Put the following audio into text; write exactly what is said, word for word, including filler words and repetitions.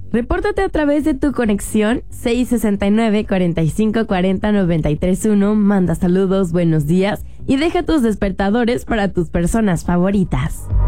Repórtate a través de tu conexión seis sesenta y nueve, cuarenta y cinco, cuarenta, noventa y tres uno, manda saludos, buenos días y deja tus despertadores para tus personas favoritas.